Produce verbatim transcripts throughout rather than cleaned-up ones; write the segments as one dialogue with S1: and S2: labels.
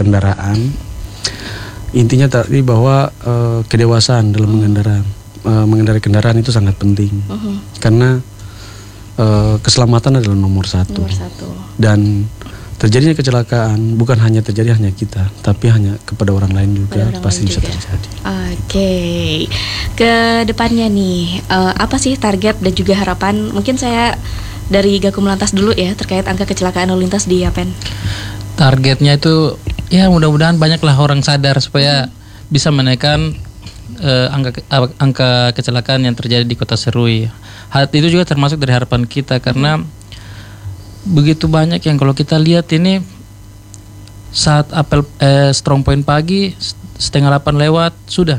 S1: kendaraan. Intinya tadi bahwa uh, kedewasaan dalam mengendarai uh, mengendarai kendaraan itu sangat penting. Uh-huh. Karena uh, keselamatan adalah nomor satu. Nomor satu. Dan terjadinya kecelakaan bukan hanya terjadi hanya kita, tapi hanya kepada orang lain juga orang pasti lain bisa juga. terjadi.
S2: Oke, okay. Ke depannya nih, uh, apa sih target dan juga harapan? Mungkin saya dari Gakum Lantas dulu ya terkait angka kecelakaan lalu lintas di Yapen.
S3: Targetnya itu ya mudah-mudahan banyaklah orang sadar supaya hmm. bisa menekan uh, angka uh, angka kecelakaan yang terjadi di Kota Serui. Hal itu juga termasuk dari harapan kita karena hmm. begitu banyak yang kalau kita lihat ini saat apel eh, strong point pagi setengah delapan lewat sudah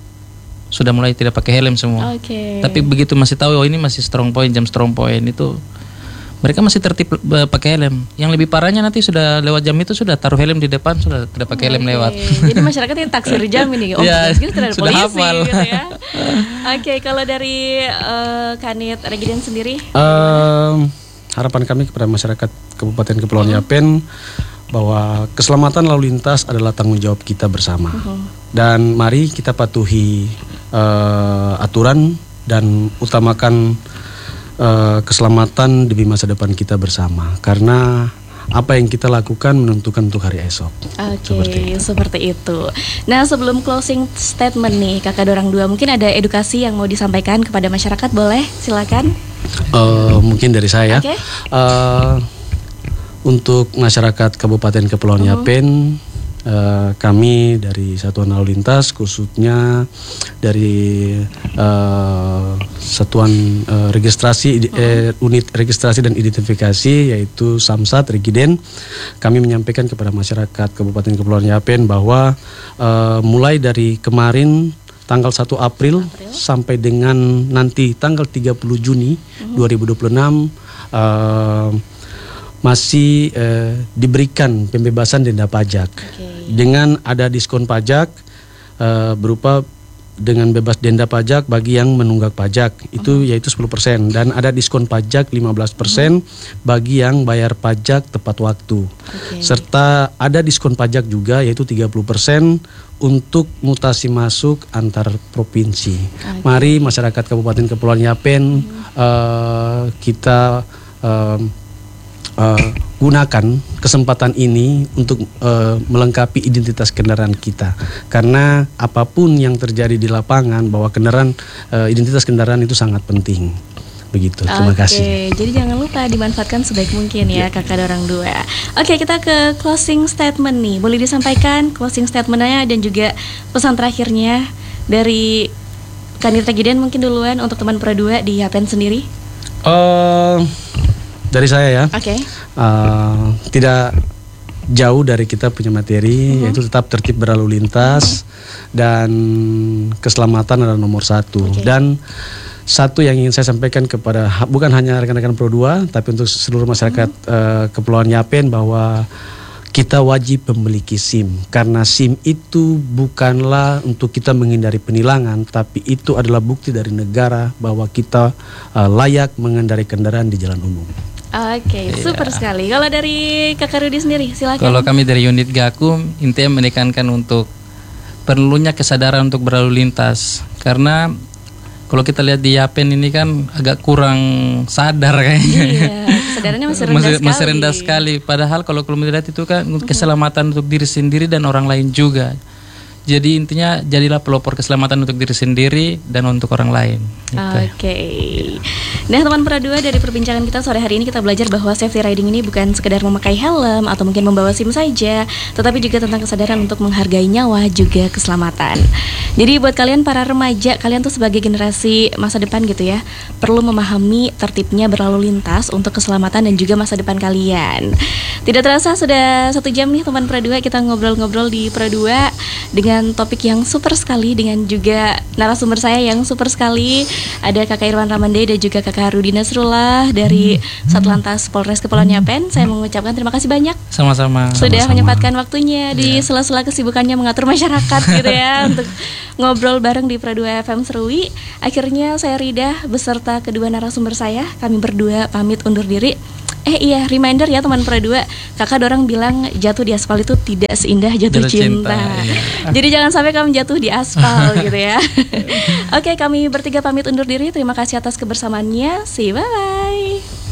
S3: sudah mulai tidak pakai helm semua. Okay. Tapi begitu masih tahu oh ini masih strong point jam strong point itu mereka masih tertib eh, pakai helm. Yang lebih parahnya nanti sudah lewat jam itu sudah taruh helm di depan sudah tidak pakai okay. helm lewat. Jadi masyarakat yang taksir jam ini oh ya, gitu sudah ada polisi hafal. Gitu ya. Oke okay, kalau dari uh, Kanit Regiden sendiri.
S1: Um, Harapan kami kepada masyarakat Kabupaten Kepulauan uh-huh. Yapen bahwa keselamatan lalu lintas adalah tanggung jawab kita bersama. Uh-huh. Dan mari kita patuhi uh, aturan dan utamakan uh, keselamatan demi masa depan kita bersama. Karena apa yang kita lakukan menentukan untuk hari esok.
S2: Oke, okay, seperti, seperti itu. Nah, sebelum closing statement nih, Kakak Dorang dua, mungkin ada edukasi yang mau disampaikan kepada masyarakat, boleh? Silakan.
S1: Uh, mungkin dari saya. Okay. Uh, untuk masyarakat Kabupaten Kepulauan uh-huh. Yapen, uh, kami dari Satuan Lalu Lintas, khususnya dari uh, Satuan uh, Registrasi uh-huh. uh, Unit Registrasi dan Identifikasi, yaitu Samsat Regiden, kami menyampaikan kepada masyarakat Kabupaten Kepulauan Yapen bahwa uh, mulai dari kemarin tanggal satu April, April sampai dengan nanti tanggal tiga puluh Juni uh-huh. dua ribu dua puluh enam uh, masih uh, diberikan pembebasan denda pajak. Okay. Dengan ada diskon pajak uh, berupa dengan bebas denda pajak bagi yang menunggak pajak itu uh-huh. yaitu sepuluh persen dan ada diskon pajak lima belas persen uh-huh. bagi yang bayar pajak tepat waktu. Okay. Serta ada diskon pajak juga yaitu tiga puluh persen untuk mutasi masuk antar provinsi. Okay. Mari masyarakat Kabupaten Kepulauan Yapen uh-huh. uh, kita uh, Uh, gunakan kesempatan ini untuk uh, melengkapi identitas kendaraan kita, karena apapun yang terjadi di lapangan bahwa kendaraan uh, identitas kendaraan itu sangat penting. Begitu. Terima
S2: Oke,
S1: kasih.
S2: Jadi jangan lupa dimanfaatkan sebaik mungkin ya, yeah. Kakak Dorang dua. Oke, kita ke closing statement nih. Boleh disampaikan closing statementnya dan juga pesan terakhirnya dari Kanit Regiden mungkin duluan untuk teman Pro dua di Yapen sendiri.
S1: Uh, Dari saya ya,
S2: okay.
S1: uh, tidak jauh dari kita punya materi, uh-huh. yaitu tetap tertib berlalu lintas dan keselamatan adalah nomor satu. Okay. Dan satu yang ingin saya sampaikan kepada bukan hanya rekan-rekan Pro dua, tapi untuk seluruh masyarakat uh-huh. uh, Kepulauan Yapen bahwa kita wajib memiliki SIM, karena SIM itu bukanlah untuk kita menghindari penilangan, tapi itu adalah bukti dari negara bahwa kita uh, layak mengendarai kendaraan di jalan umum.
S2: Oke, okay, yeah. super sekali. Kalau dari Kakak Rudi sendiri, silakan.
S3: Kalau kami dari unit Gakum, intinya menekankan untuk perlunya kesadaran untuk berlalu lintas, karena kalau kita lihat di Yapen ini kan agak kurang sadar kayaknya. Iya, kesadarannya masih rendah masih, sekali. Masih rendah sekali. Padahal kalau kalau melihat itu kan uh-huh. keselamatan untuk diri sendiri dan orang lain juga. Jadi intinya jadilah pelopor keselamatan untuk diri sendiri dan untuk orang lain.
S2: Oke. Okay. Nah teman Pro dua, dari perbincangan kita sore hari ini kita belajar bahwa safety riding ini bukan sekedar memakai helm atau mungkin membawa SIM saja, tetapi juga tentang kesadaran untuk menghargai nyawa juga keselamatan. Jadi buat kalian para remaja, kalian tuh sebagai generasi masa depan gitu ya, perlu memahami tertibnya berlalu lintas untuk keselamatan dan juga masa depan kalian. Tidak terasa sudah satu jam nih teman Pro dua, kita ngobrol-ngobrol di Pro dua dengan topik yang super sekali, dengan juga narasumber saya yang super sekali. Ada Kakak Irwan Ramande dan juga Kakak Rudi Nasrullah dari Satlantas Polres Kepulauan Yapen. Saya mengucapkan terima kasih banyak.
S3: Sama-sama.
S2: Sudah
S3: Sama-sama.
S2: menyempatkan waktunya di yeah. sela-sela kesibukannya mengatur masyarakat gitu ya untuk ngobrol bareng di Pro dua F M Serui. Akhirnya saya Rida beserta kedua narasumber saya, kami berdua pamit undur diri. Eh iya, reminder ya teman Pro dua. Kakak dorang bilang jatuh di aspal itu tidak seindah jatuh,
S3: Jatuh
S2: cinta.
S3: cinta, iya.
S2: Jadi jangan sampai kamu jatuh di aspal gitu ya. Oke, kami bertiga pamit undur diri. Terima kasih atas kebersamaannya. See you, bye bye.